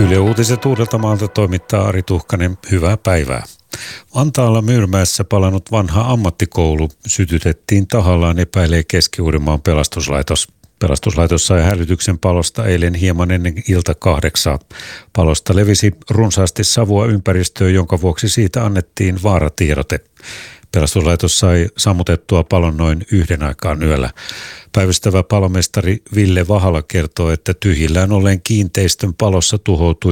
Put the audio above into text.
Yle Uutiset Uudeltamaalta toimittaa Ari Tuhkanen. Hyvää päivää. Vantaalla Myyrmäessä palannut vanha ammattikoulu sytytettiin tahallaan, epäilee Keski-Uudenmaan pelastuslaitos. Pelastuslaitos sai hälytyksen palosta eilen hieman ennen ilta 8. Palosta levisi runsaasti savua ympäristöön, jonka vuoksi siitä annettiin vaaratiedote. Pelastuslaitos sai sammutettua palon noin 1 aikaan yöllä. Päivystävä palomestari Ville Vahala kertoo, että tyhjillään olleen kiinteistön palossa tuhoutui